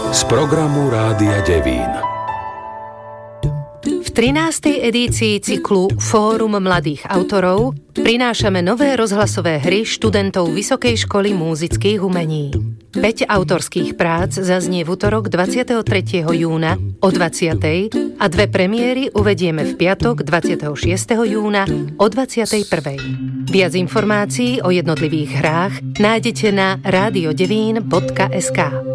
z programu Rádia Devín. V 13. edícii cyklu Fórum mladých autorov prinášame nové rozhlasové hry študentov Vysokej školy múzických umení. 5 autorských prác zaznie v utorok 23. júna o 20. a 2 premiéry uvedieme v piatok 26. júna o 21. Viac informácií o jednotlivých hrách nájdete na radiodevín.sk.